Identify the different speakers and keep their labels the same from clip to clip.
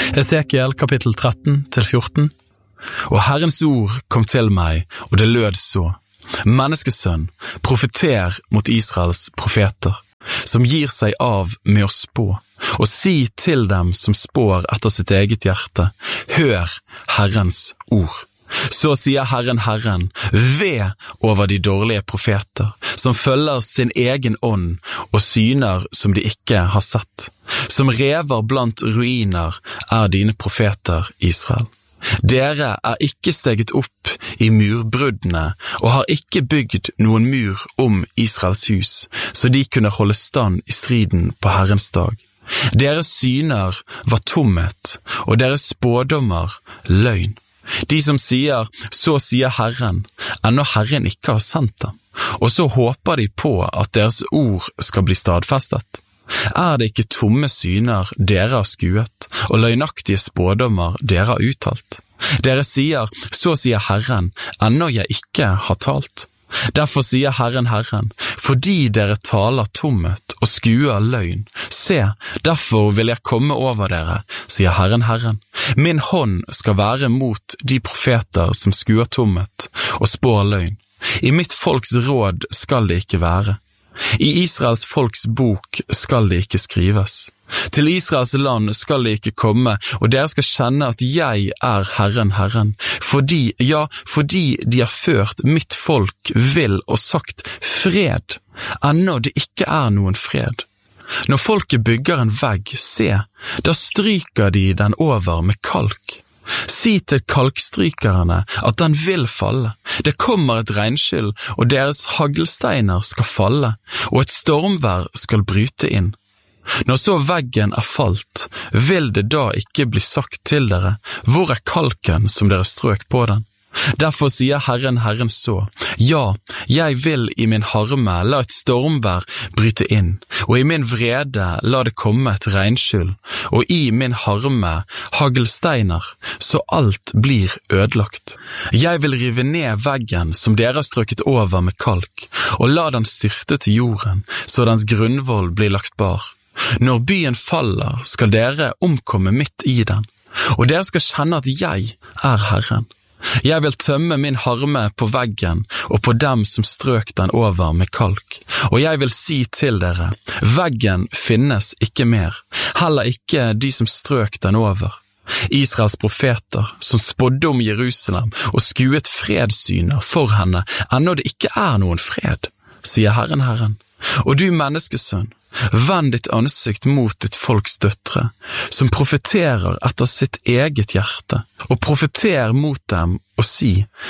Speaker 1: Esekiel kapittel 13-14. Og Herrens ord kom til meg, og det lød så: Menneskesønn, profeter mot Israels profeter, som gir seg av med å spå, og si til dem som spår etter sitt eget hjerte: Hør Herrens ord. Så sier Herren, ved over de dårlige profeter, som følger sin egen ånd og syner som de ikke har sett. Som rever blant ruiner er dine profeter, Israel. Dere er ikke steget opp i murbruddene og har ikke bygd noen mur om Israels hus, så de kunne holde stand i striden på Herrens dag. Deres syner var tomhet, og deres spådommer løgn. De som sier, så sier Herren, ennå Herren ikke har sendt dem, og så håper de på at deres ord skal bli stadfestet. Er det ikke tomme syner dere har skuet, og løgnaktige spådommer dere har uttalt? Dere sier, så sier Herren, ennå jeg ikke har talt. Derfor sier Herren, fordi dere taler tomhet og skuer løgn. Se, derfor vil jeg komme over dere, sier Herren. Min hånd skal være mot de profeter som skuer tomhet og spår løgn. I mitt folks råd skal det ikke være. I Israels folks bok skal det ikke skrives. Til Israels land skal det ikke komme, og dere skal kjenne at jeg er Herren, fordi de har ført mitt folk vill og sagt fred, ennå det ikke er noen fred. Når folket bygger en vegg, se, da stryker de den over med kalk. Si til kalkstrykerne at den vil falle. Det kommer et regnskyll, og deres haglsteiner skal falle, og et stormvær skal bryte inn. Når så veggen er falt, vil det da ikke bli sagt til dere, hvor er kalken som dere strøk på den? Derfor sier Herren så: Ja, jeg vil i min harme la et stormvær bryte inn, og i min vrede la det komme et regnskyll, og i min harme haglsteiner, så alt blir ødelagt. Jeg vil rive ned veggen som dere har strøket over med kalk, og la den styrte til jorden, så dens grunnvoll blir lagt bar. Når byen faller, skal dere omkomme midt i den, og dere skal kjenne at jeg er Herren. Jeg vil tømme min harme på veggen og på dem som strøk den over med kalk, og jeg vil si til dere, veggen finnes ikke mer, heller ikke de som strøk den over. Israels profeter som spådde om Jerusalem og skuet fredssyner for henne, ennå det ikke er noen fred, sier Herren. Og du menneskesønn, vend ditt ansikt mot ditt folks døtre, som profeterer etter sitt eget hjerte, og profeter mot dem og si,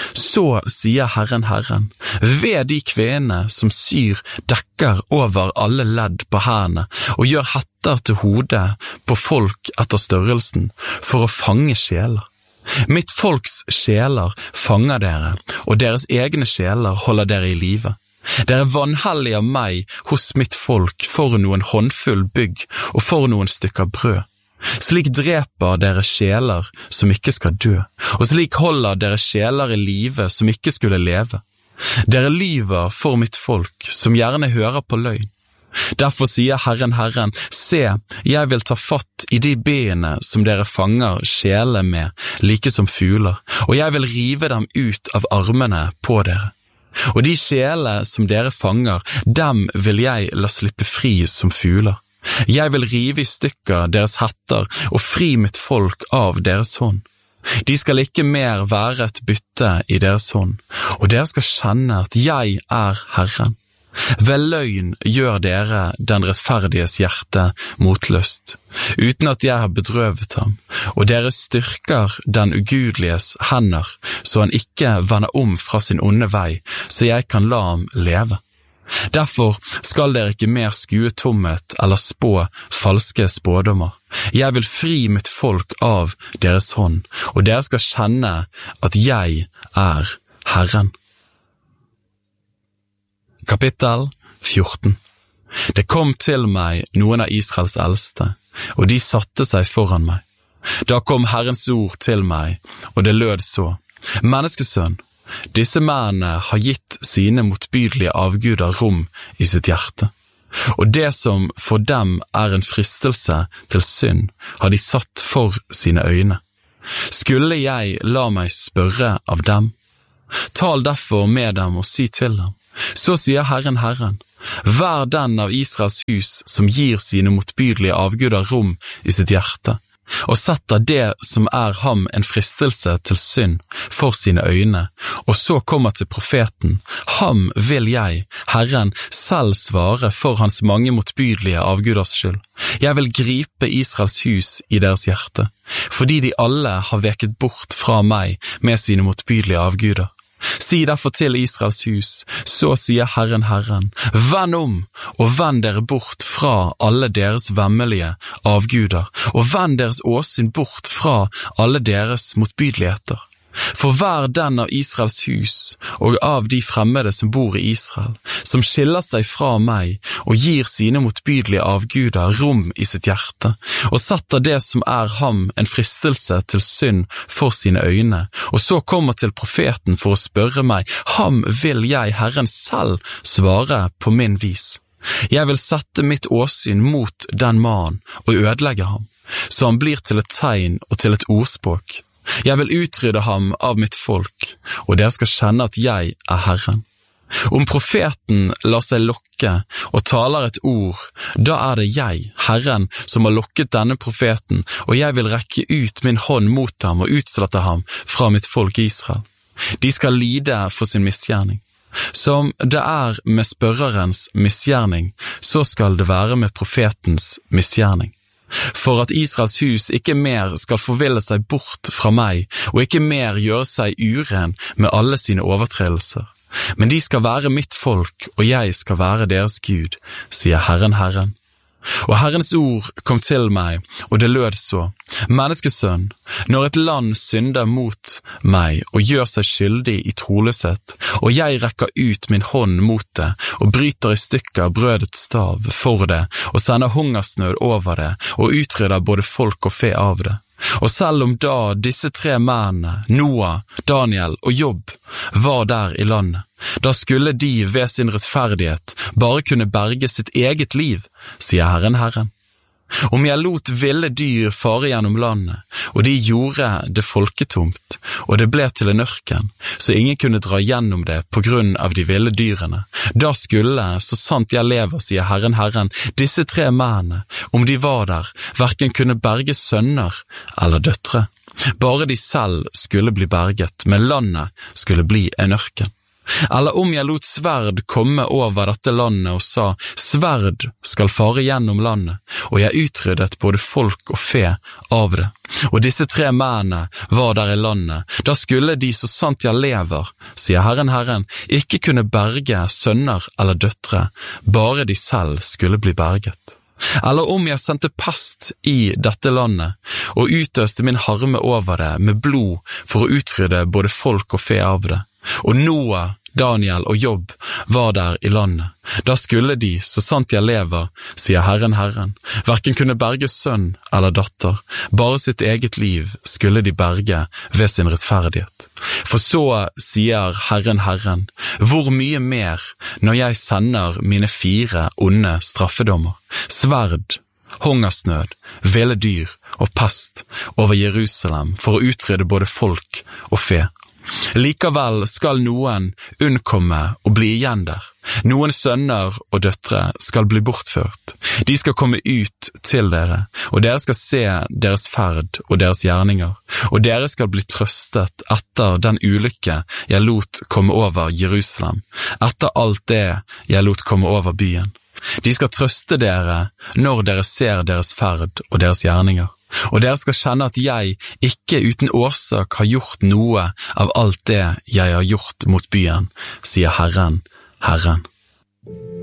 Speaker 1: så sier Herren, ved de kvinner som syr dekker over alle ledd på hendene, og gjør hetter til hodet på folk etter størrelsen, for å fange sjeler. Mitt folks sjeler fanger dere, og deres egne sjeler holder dere i live. Dere vanhellige av meg hos mitt folk for noen håndfull bygg og for noen stykker brød. Slik dreper dere sjeler som ikke skal dø, og slik holder dere sjeler i live som ikke skulle leve. Dere lyver for mitt folk, som gjerne hører på løgn. Derfor sier Herren, se, jeg vil ta fatt i de bene som dere fanger sjeler med, like som fugler, og jeg vil rive dem ut av armene på dere. Og de sjeler som dere fanger, dem vil jeg la slippe fri som fugler. Jeg vil rive i stykker deres hetter og fri mitt folk av deres hånd. De skal ikke mer være et bytte i deres hånd, og dere skal kjenne at jeg er Herren. Ved løgn gjør dere den rettferdiges hjerte motløst, uten at jeg har bedrøvet ham, og dere styrker den ugudeliges hender, så han ikke vender om fra sin onde vei, så jeg kan la ham leve. Derfor skal dere ikke mer skue tomhet eller spå falske spådommer. Jeg vil fri mitt folk av deres hånd, og dere skal kjenne at jeg er Herren. Kapittel 14. Det kom til meg noen av Israels eldste, og de satte seg foran meg. Da kom Herrens ord til meg, og det lød så: Menneskesønn, disse mennene har gitt sine motbydelige avguder rom i sitt hjerte. Og det som for dem en fristelse til synd, har de satt for sine øyne. Skulle jeg la meg spørre av dem? Tal derfor med dem og si til dem. Så sier Herren, Herren, vær den av Israels hus som gir sine motbydelige avguder rom i sitt hjerte, og setter det som ham en fristelse til synd for sine øyne, og så kommer til profeten. Ham vil jeg, Herren, selv svare for hans mange motbydelige avguders skyld. Jeg vil gripe Israels hus i deres hjerte, fordi de alle har veket bort fra meg med sine motbydelige avguder. Si derfor til Israels hus, så sier Herren, Herren, vend om, og vend dere bort fra alle deres vemmelige avguder, og vend deres åsyn bort fra alle deres motbydeligheter. For hver den av Israels hus, og av de fremmede som bor i Israel, som skiller seg fra meg, og gir sine motbydelige avguder rom i sitt hjerte, og setter det som ham en fristelse til synd for sine øyne, og så kommer til profeten for å spørre meg, ham vil jeg, Herren, selv svare på min vis. Jeg vil sette mitt åsyn mot den mannen og ødelegge ham, så han blir til et tegn og til et ordspråk. Jeg vil utrydde ham av mitt folk, og dere skal kjenne at jeg Herren. Om profeten lar seg lokke og taler et ord, da det jeg, Herren, som har lokket denne profeten, og jeg vil rekke ut min hånd mot ham og utslette ham fra mitt folk Israel. De skal lide for sin misgjerning. Som det med spørrerens misgjerning, så skal det være med profetens misgjerning. For at Israels hus ikke mer skal forville seg bort fra meg, og ikke mer gjøre seg uren med alle sine overtredelser. Men de skal være mitt folk, og jeg skal være deres Gud, sier Herren, Herren. Og Herrens ord kom til meg, og det lød så, menneskesønn, når et land synder mot meg og gjør seg skyldig i troløshet, og jeg rekker ut min hånd mot det, og bryter i stykker brødets stav for det, og sender hungersnød over det, og utrydder både folk og fe av det. Og selv om da disse tre mennene, Noah, Daniel og Jobb, var der i landet, da skulle de ved sin rettferdighet bare kunne berge sitt eget liv, sier Herren, Herren. Om jeg lot ville dyr fare gjennom landet, og de gjorde det folketomt, og det ble til en ørken, så ingen kunne dra gjennom det på grunn av de ville dyrene, da skulle, så sant jeg lever, sier Herren, Herren, disse tre mennene, om de var der, hverken kunne berge sønner eller døtre. Bare de selv skulle bli berget, men landet skulle bli en ørken. Eller om jeg lot sverd komme over dette landet og sa, sverd skal fare gjennom landet, og jeg utryddet både folk og fe av det. Og disse tre mennene var der i landet, da skulle de så sant jeg lever, sier Herren, Herren, ikke kunne berge sønner eller døtre, bare de selv skulle bli berget. Eller om jeg sendte pest i dette landet, og utøste min harme over det med blod for å utrydde både folk og fe av det. Og Noah, Daniel og Jobb var der i landet. Da skulle de, så sant jeg lever, sier Herren, Herren, hverken kunne berge sønn eller datter, bare sitt eget liv skulle de berge ved sin rettferdighet. For så sier Herren, Herren, hvor mye mer når jeg sender mine 4 onde straffedommer, sverd, hungersnød, ville dyr og pest over Jerusalem for å utrydde både folk og fe. Likevel skal noen unnkomme og bli igjen der. Noen sønner og døtre skal bli bortført. De skal komme ut til dere, og dere skal se deres ferd og deres gjerninger, og dere skal bli trøstet etter den ulykke jeg lot komme over Jerusalem, etter alt det jeg lot komme over byen. De skal trøste dere når dere ser deres ferd og deres gjerninger. Og dere skal kjenne at jeg ikke uten årsak har gjort noe av alt det jeg har gjort mot byen, sier Herren, Herren.